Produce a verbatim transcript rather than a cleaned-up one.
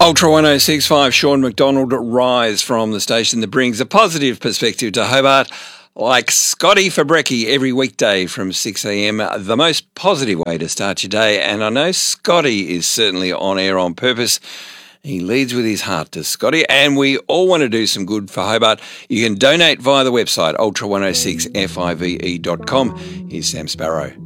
Ultra one oh six point five, Sean McDonald, Rise from the station that brings a positive perspective to Hobart, like Scotty Fabrecki every weekday from six a.m, the most positive way to start your day. And I know Scotty is certainly on air on purpose. He leads with his heart, does Scotty, and we all want to do some good for Hobart. You can donate via the website ultra one oh six five e dot com. Here's Sam Sparrow.